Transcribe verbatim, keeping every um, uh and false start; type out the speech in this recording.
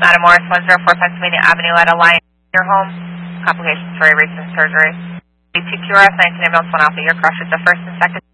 Madam Morris, one oh four Pennsylvania Avenue at Alliance, your home. Complications for a recent surgery. Two Q R S nineteen ambulance one Alpha, your crush is the first and second.